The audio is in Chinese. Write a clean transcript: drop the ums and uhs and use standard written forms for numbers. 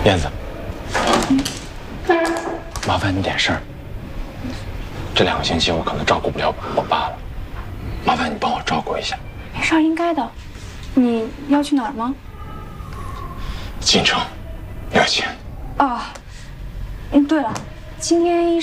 燕子，麻烦你点事儿。这2个星期我可能照顾不了我爸了，麻烦你帮我照顾一下。 没事儿，应该的。你要去哪儿吗？ 进城，要钱。 哦，对了，今天医